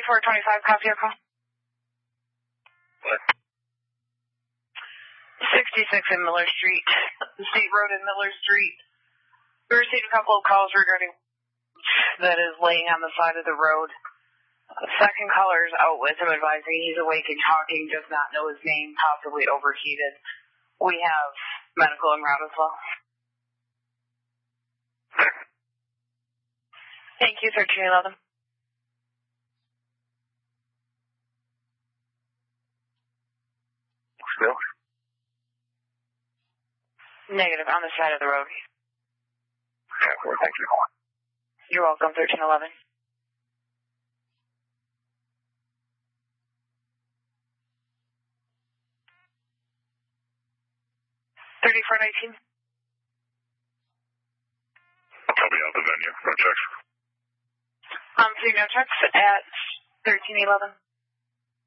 3425, copy your call. What? 66 in Miller Street, the State Road in Miller Street. We received a couple of calls regarding that is laying on the side of the road. Second caller is out with him advising he's awake and talking, does not know his name, possibly overheated. We have medical en route as well. Thank you, 1311. Still? Negative, on the side of the road. Yeah, well, thank you. You're welcome, 1311. $34.19. I'll be out the venue. No checks. See no checks at 1311.